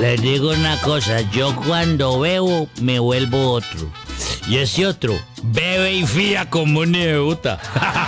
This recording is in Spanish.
Les digo una cosa, yo cuando bebo me vuelvo otro. Y ese otro bebe y fía como un neuta.